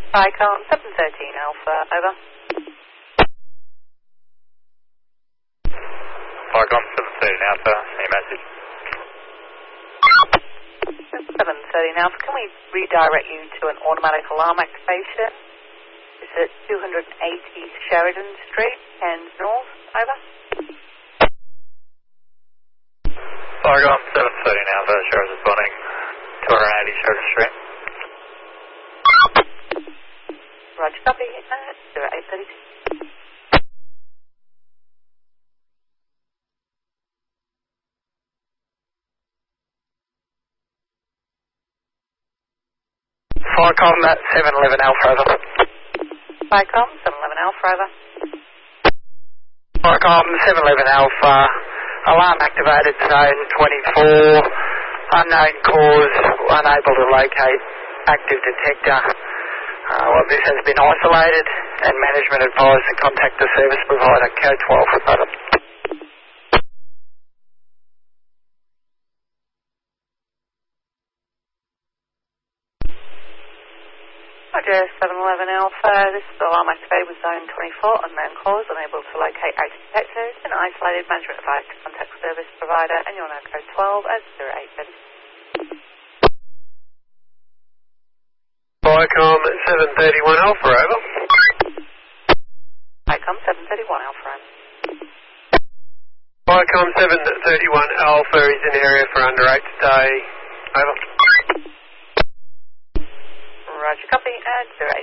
Icon 713 Alpha, over. Icon 713 Alpha, any message? 713 Alpha, can we redirect you to an automatic alarm activation? It's at 280 Sheridan Street, Cairns North, over. Icon 713 Alpha, Sheridan responding, 280 Sheridan Street. Roger, copy, 0832. Icon 711 Alpha, over. Icon 711 Alpha, over. Icon 711 Alpha, alarm activated, zone 24, unknown cause, unable to locate active detector. This has been isolated and management advised to contact the service provider, code 12, over. Roger, 711 Alpha, this is alarm activated with zone 24, unknown cause, unable to locate active detector. It's been isolated, management advised to contact service provider, and you're now code 12 at 0832. Icon 731 Alpha, over. Icon 731 Alpha, over. Icon 731 Alpha is in area for under 8 today, over. Roger, copy, at